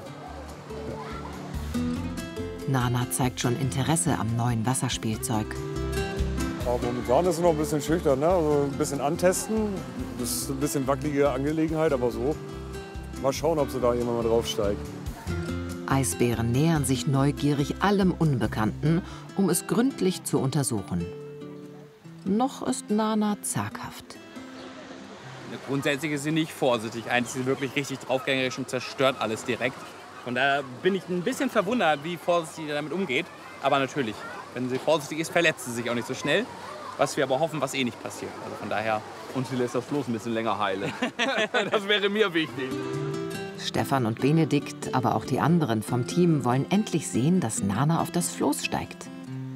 Nana zeigt schon Interesse am neuen Wasserspielzeug. Aber momentan ist es noch ein bisschen schüchtern, ne? Also ein bisschen antesten. Das ist ein bisschen wackelige Angelegenheit, aber so. Mal schauen, ob sie da irgendwann mal draufsteigt. Eisbären nähern sich neugierig allem Unbekannten, um es gründlich zu untersuchen. Noch ist Nana zaghaft. Grundsätzlich ist sie nicht vorsichtig. Eigentlich ist sie wirklich richtig draufgängerisch und zerstört alles direkt. Von daher bin ich ein bisschen verwundert, wie vorsichtig sie damit umgeht. Aber natürlich, wenn sie vorsichtig ist, verletzt sie sich auch nicht so schnell. Was wir aber hoffen, was eh nicht passiert. Also von daher. Und sie lässt das Floß ein bisschen länger heilen. Das wäre mir wichtig. Stefan und Benedikt, aber auch die anderen vom Team wollen endlich sehen, dass Nana auf das Floß steigt.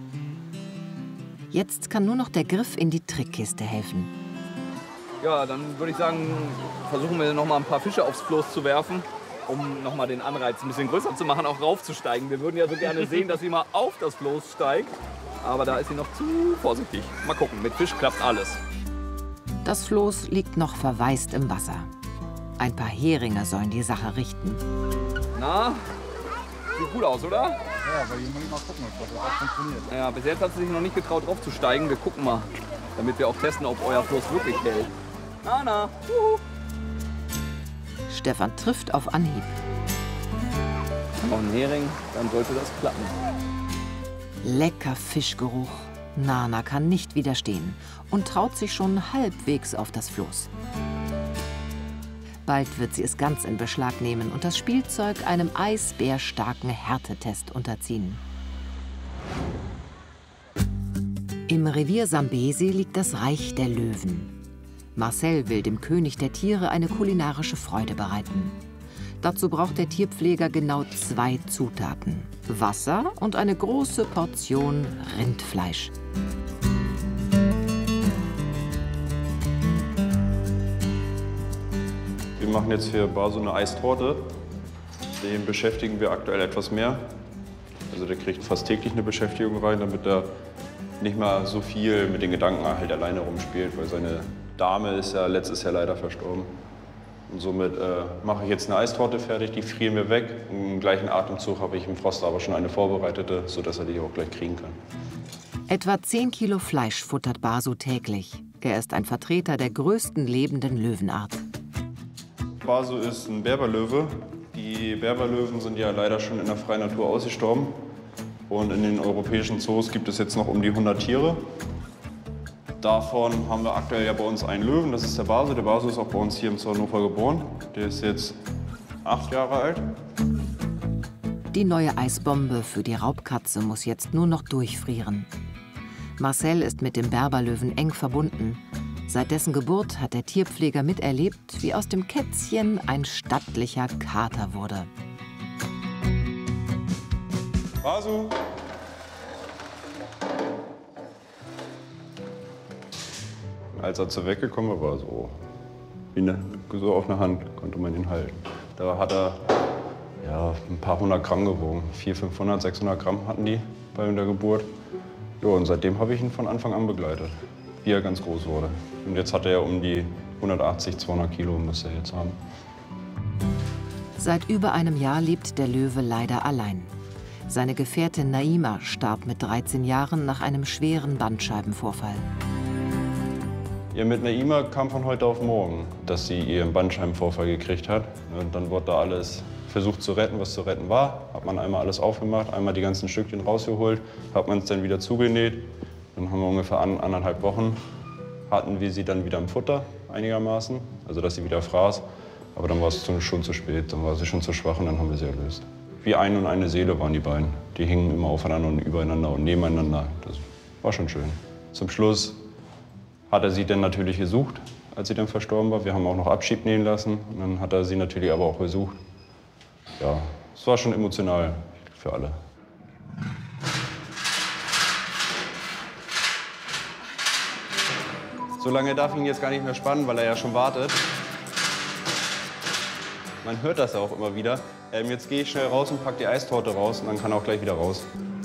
Jetzt kann nur noch der Griff in die Trickkiste helfen. Ja, dann würde ich sagen, versuchen wir noch mal ein paar Fische aufs Floß zu werfen, um noch mal den Anreiz ein bisschen größer zu machen, auch raufzusteigen. Wir würden ja so gerne sehen, dass sie mal auf das Floß steigt, aber da ist sie noch zu vorsichtig. Mal gucken, mit Fisch klappt alles. Das Floß liegt noch verwaist im Wasser. Ein paar Heringe sollen die Sache richten. Na, sieht gut aus, oder? Ja, aber hier muss ich mal gucken, ob das auch funktioniert. Ja, bis jetzt hat sie sich noch nicht getraut, draufzusteigen. Wir gucken mal, damit wir auch testen, ob euer Floß wirklich hält. Na, na. Juhu. Stefan trifft auf Anhieb. Noch ein Hering, dann sollte das klappen. Lecker Fischgeruch. Nana kann nicht widerstehen und traut sich schon halbwegs auf das Floß. Bald wird sie es ganz in Beschlag nehmen und das Spielzeug einem eisbärstarken Härtetest unterziehen. Im Revier Sambesi liegt das Reich der Löwen. Marcel will dem König der Tiere eine kulinarische Freude bereiten. Dazu braucht der Tierpfleger genau zwei Zutaten: Wasser und eine große Portion Rindfleisch. Wir machen jetzt für Baso eine Eistorte. Den beschäftigen wir aktuell etwas mehr. Also der kriegt fast täglich eine Beschäftigung rein, damit er nicht mal so viel mit den Gedanken halt alleine rumspielt, weil seine Dame ist ja letztes Jahr leider verstorben. Und somit äh, mache ich jetzt eine Eistorte fertig, die frieren wir weg. Im gleichen Atemzug habe ich im Frost aber schon eine vorbereitete, sodass er die auch gleich kriegen kann. Etwa zehn Kilo Fleisch futtert Baso täglich. Er ist ein Vertreter der größten lebenden Löwenart. Baso ist ein Berberlöwe. Die Berberlöwen sind ja leider schon in der freien Natur ausgestorben. Und in den europäischen Zoos gibt es jetzt noch um die hundert Tiere. Davon haben wir aktuell ja bei uns einen Löwen, das ist der Baso. Der Baso ist auch bei uns hier im Zoo Hannover geboren. Der ist jetzt acht Jahre alt. Die neue Eisbombe für die Raubkatze muss jetzt nur noch durchfrieren. Marcel ist mit dem Berberlöwen eng verbunden. Seit dessen Geburt hat der Tierpfleger miterlebt, wie aus dem Kätzchen ein stattlicher Kater wurde. Baso! Als er zur Wecke gekommen war, war er so, wie eine, so auf einer Hand konnte man ihn halten. Da hat er ja, ein paar hundert Gramm gewogen. vierhundert, fünfhundert, sechshundert Gramm hatten die bei der Geburt. Ja, und seitdem habe ich ihn von Anfang an begleitet, wie er ganz groß wurde. Und jetzt hat er ja um die hundertachtzig, zweihundert Kilo, muss er jetzt haben. Seit über einem Jahr lebt der Löwe leider allein. Seine Gefährtin Naima starb mit dreizehn Jahren nach einem schweren Bandscheibenvorfall. Ja, mit Naima kam von heute auf morgen, dass sie ihren Bandscheibenvorfall gekriegt hat. Und dann wurde da alles versucht zu retten, was zu retten war. Hat man einmal alles aufgemacht, einmal die ganzen Stückchen rausgeholt, hat man es dann wieder zugenäht. Dann haben wir ungefähr an, anderthalb Wochen, hatten wir sie dann wieder im Futter einigermaßen, also dass sie wieder fraß. Aber dann war es schon zu spät, dann war sie schon zu schwach und dann haben wir sie erlöst. Wie ein und eine Seele waren die beiden. Die hingen immer aufeinander und übereinander und nebeneinander. Das war schon schön. Zum Schluss hat er sie dann natürlich gesucht, als sie dann verstorben war. Wir haben auch noch Abschied nehmen lassen. Und dann hat er sie natürlich aber auch gesucht. Ja, es war schon emotional für alle. So lange darf ich ihn jetzt gar nicht mehr spannen, weil er ja schon wartet. Man hört das ja auch immer wieder. Ähm, jetzt gehe ich schnell raus und packe die Eistorte raus und dann kann er auch gleich wieder raus.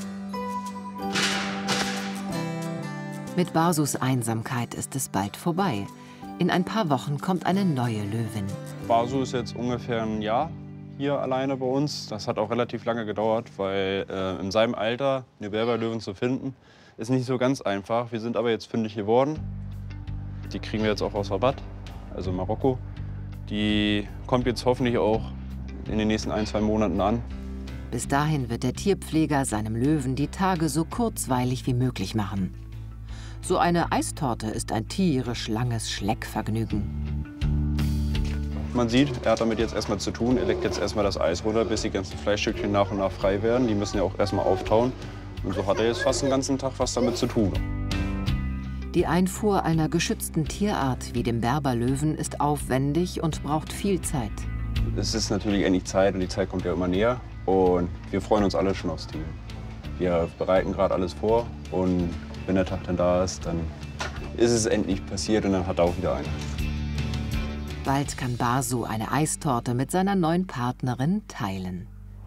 Mit Basus Einsamkeit ist es bald vorbei. In ein paar Wochen kommt eine neue Löwin. Basu ist jetzt ungefähr ein Jahr hier alleine bei uns. Das hat auch relativ lange gedauert, weil äh, in seinem Alter eine Berberlöwin zu finden, ist nicht so ganz einfach. Wir sind aber jetzt fündig geworden. Die kriegen wir jetzt auch aus Rabat, also Marokko. Die kommt jetzt hoffentlich auch in den nächsten ein, zwei Monaten an. Bis dahin wird der Tierpfleger seinem Löwen die Tage so kurzweilig wie möglich machen. So eine Eistorte ist ein tierisch langes Schleckvergnügen. Man sieht, er hat damit jetzt erstmal zu tun. Er legt jetzt erstmal das Eis runter, bis die ganzen Fleischstückchen nach und nach frei werden. Die müssen ja auch erstmal auftauen. Und so hat er jetzt fast den ganzen Tag was damit zu tun. Die Einfuhr einer geschützten Tierart wie dem Berberlöwen ist aufwendig und braucht viel Zeit. Es ist natürlich endlich Zeit und die Zeit kommt ja immer näher. Und wir freuen uns alle schon aufs Team. Wir bereiten gerade alles vor und wenn der Tag dann da ist, dann ist es endlich passiert und dann hat er auch wieder eine. Bald kann Basu eine Eistorte mit seiner neuen Partnerin teilen.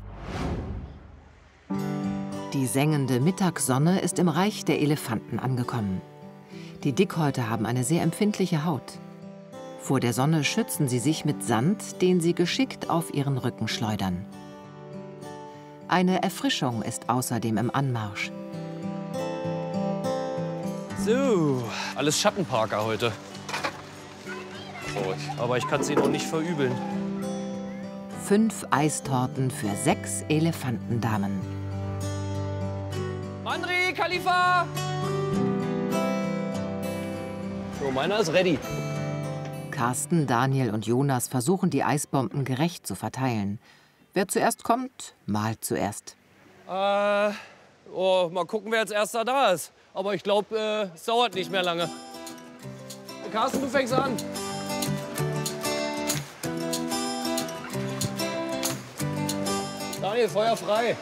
Die sengende Mittagssonne ist im Reich der Elefanten angekommen. Die Dickhäute haben eine sehr empfindliche Haut. Vor der Sonne schützen sie sich mit Sand, den sie geschickt auf ihren Rücken schleudern. Eine Erfrischung ist außerdem im Anmarsch. So, alles Schattenparker heute. Oh, ich, aber ich kann es ihnen auch nicht verübeln. Fünf Eistorten für sechs Elefantendamen. Mandri, Khalifa! So, meiner ist ready. Carsten, Daniel und Jonas versuchen, die Eisbomben gerecht zu verteilen. Wer zuerst kommt, malt zuerst. Äh, oh, mal gucken, wer als Erster da ist. Aber ich glaube, äh, es dauert nicht mehr lange. Carsten, du fängst an. Daniel, Feuer frei.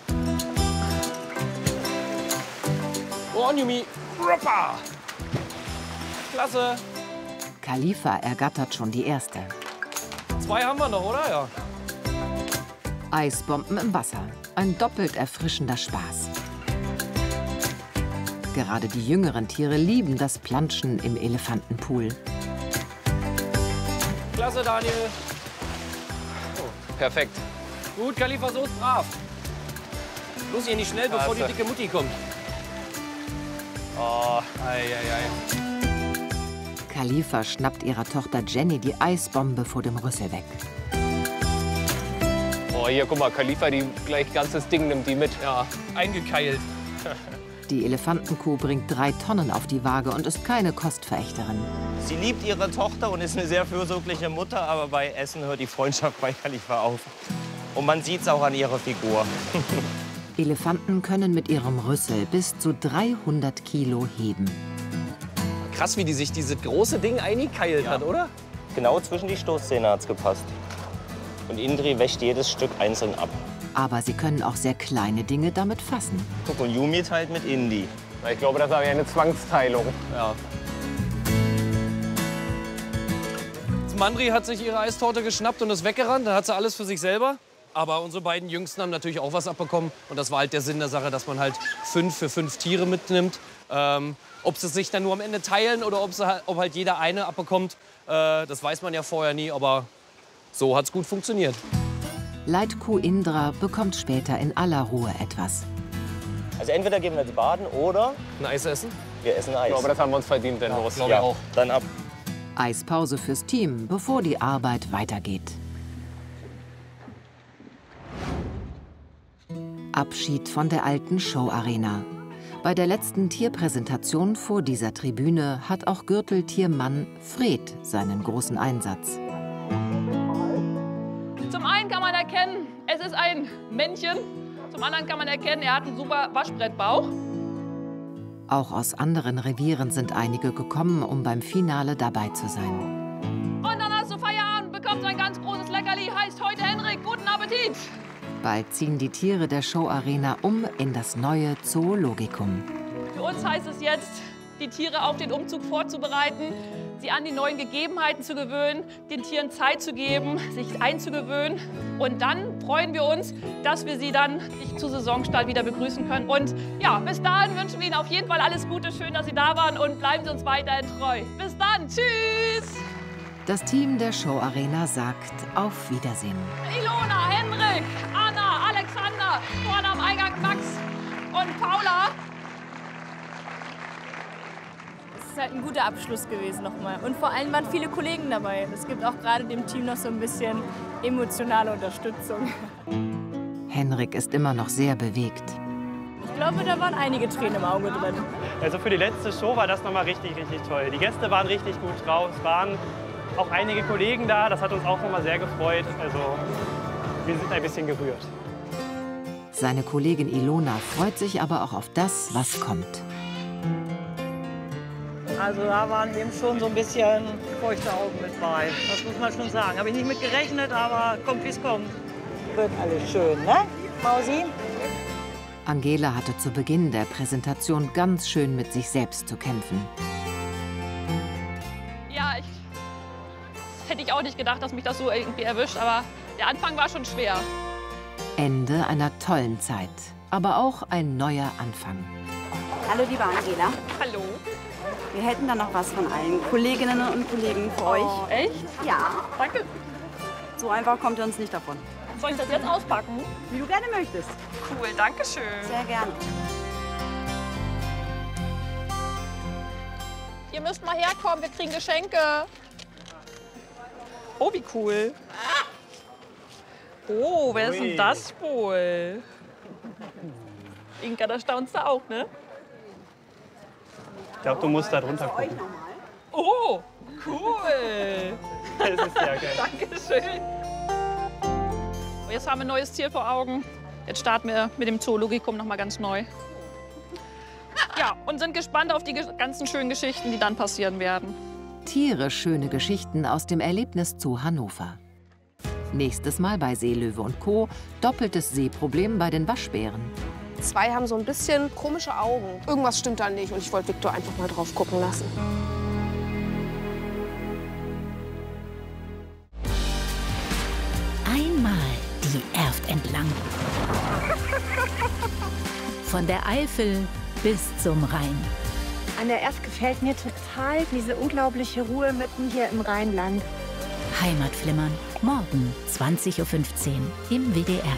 Go on, Yumi. Ruppa. Klasse. Khalifa ergattert schon die erste. Zwei haben wir noch, oder? Ja. Eisbomben im Wasser. Ein doppelt erfrischender Spaß. Gerade die jüngeren Tiere lieben das Planschen im Elefantenpool. Klasse, Daniel. Oh, perfekt. Gut, Khalifa, so ist brav. Los, hier nicht schnell, Klasse. Bevor die dicke Mutti kommt. Oh, ei, ei, ei. Khalifa schnappt ihrer Tochter Jenny die Eisbombe vor dem Rüssel weg. Oh, hier, guck mal, Khalifa, die gleich ganzes Ding nimmt die mit. Ja, eingekeilt. Die Elefantenkuh bringt drei Tonnen auf die Waage und ist keine Kostverächterin. Sie liebt ihre Tochter und ist eine sehr fürsorgliche Mutter, aber bei Essen hört die Freundschaft bei Khalifa auf. Und man sieht es auch an ihrer Figur. Elefanten können mit ihrem Rüssel bis zu dreihundert Kilo heben. Krass, wie die sich dieses große Ding eingekeilt ja. hat, oder? Genau zwischen die Stoßzähne hat es gepasst. Und Indri wäscht jedes Stück einzeln ab. Aber sie können auch sehr kleine Dinge damit fassen. Guck, und Yumi teilt mit Indi. Ich glaube, das ist aber eine Zwangsteilung. Ja. Mandri hat sich ihre Eistorte geschnappt und ist weggerannt. Dann hat sie alles für sich selber. Aber unsere beiden Jüngsten haben natürlich auch was abbekommen. Und das war halt der Sinn der Sache, dass man halt fünf für fünf Tiere mitnimmt. Ähm, ob sie sich dann nur am Ende teilen oder ob, sie halt, ob halt jeder eine abbekommt, äh, das weiß man ja vorher nie. Aber so hat es gut funktioniert. Leitkuh Indra bekommt später in aller Ruhe etwas. Also entweder gehen wir jetzt baden oder ein Eis essen. Wir essen Eis. Ja, aber das haben wir uns verdient, denn los. Ja, auch. Dann ab. Eispause fürs Team, bevor die Arbeit weitergeht. Abschied von der alten Showarena. Bei der letzten Tierpräsentation vor dieser Tribüne hat auch Gürteltiermann Fred seinen großen Einsatz. Zum einen kann man erkennen, es ist ein Männchen. Zum anderen kann man erkennen, er hat einen super Waschbrettbauch. Auch aus anderen Revieren sind einige gekommen, um beim Finale dabei zu sein. Und dann hast du Feierabend, bekommst ein ganz großes Leckerli, heißt heute Henrik, guten Appetit! Bald ziehen die Tiere der Showarena um in das neue Zoologikum. Für uns heißt es jetzt, die Tiere auf den Umzug vorzubereiten, sie an die neuen Gegebenheiten zu gewöhnen, den Tieren Zeit zu geben, sich einzugewöhnen. Und dann freuen wir uns, dass wir sie dann zu Saisonstart wieder begrüßen können. Und ja, bis dahin wünschen wir Ihnen auf jeden Fall alles Gute. Schön, dass Sie da waren und bleiben Sie uns weiterhin treu. Bis dann, tschüss! Das Team der Showarena sagt auf Wiedersehen. Ilona, Henrik, Anna, Alexander, vorne am Eingang Max und Paula. Es ist halt ein guter Abschluss gewesen nochmal. Und vor allem waren viele Kollegen dabei. Es gibt auch gerade dem Team noch so ein bisschen emotionale Unterstützung. Henrik ist immer noch sehr bewegt. Ich glaube, da waren einige Tränen im Auge drin. Also für die letzte Show war das nochmal richtig, richtig toll. Die Gäste waren richtig gut drauf. Es waren auch einige Kollegen da. Das hat uns auch nochmal sehr gefreut. Also wir sind ein bisschen gerührt. Seine Kollegin Ilona freut sich aber auch auf das, was kommt. Also da waren eben schon so ein bisschen feuchte Augen mit bei. Das muss man schon sagen. Habe ich nicht mit gerechnet, aber kommt, wie es kommt. Wird alles schön, ne, Mausi? Angela hatte zu Beginn der Präsentation ganz schön mit sich selbst zu kämpfen. Ja, ich hätte ich auch nicht gedacht, dass mich das so irgendwie erwischt, aber der Anfang war schon schwer. Ende einer tollen Zeit, aber auch ein neuer Anfang. Hallo, liebe Angela. Hallo. Wir hätten da noch was von allen Kolleginnen und Kollegen für euch. Oh, echt? Ja. Danke. So einfach kommt ihr uns nicht davon. Soll ich das jetzt auspacken? Wie du gerne möchtest. Cool, danke schön. Sehr gerne. Ihr müsst mal herkommen, wir kriegen Geschenke. Oh, wie cool. Oh, wer ist denn das wohl? Inka, da staunst du auch, ne? Ich glaube, du musst da drunter gucken. Oh, cool. Das ist ja geil. Dankeschön. Jetzt haben wir ein neues Ziel vor Augen. Jetzt starten wir mit dem Zoologikum noch mal ganz neu. Ja, und sind gespannt auf die ganzen schönen Geschichten, die dann passieren werden. Tiere, schöne Geschichten aus dem Erlebniszoo Hannover. Nächstes Mal bei Seelöwe und Co. doppeltes Sehproblem bei den Waschbären. Zwei haben so ein bisschen komische Augen. Irgendwas stimmt da nicht und ich wollte Viktor einfach mal drauf gucken lassen. Einmal die Erft entlang. Von der Eifel bis zum Rhein. An der Erft gefällt mir total diese unglaubliche Ruhe mitten hier im Rheinland. Heimatflimmern, morgen zwanzig Uhr fünfzehn im W D R.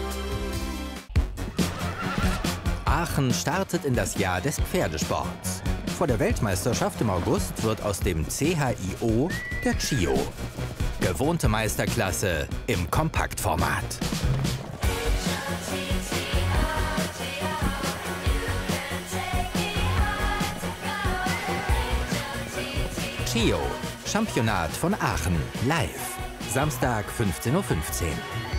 Aachen startet in das Jahr des Pferdesports. Vor der Weltmeisterschaft im August wird aus dem C H I O der C H I O. Gewohnte Meisterklasse im Kompaktformat. C H I O, Championat von Aachen, live. Samstag fünfzehn Uhr fünfzehn.